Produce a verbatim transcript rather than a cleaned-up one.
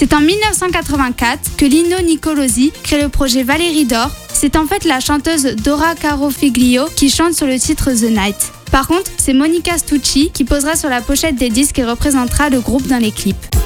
C'est en dix-neuf cent quatre-vingt-quatre que Lino Nicolosi crée le projet Valérie d'Or. C'est en fait la chanteuse Dora Carofiglio qui chante sur le titre The Night. Par contre, c'est Monica Stucci qui posera sur la pochette des disques et représentera le groupe dans les clips.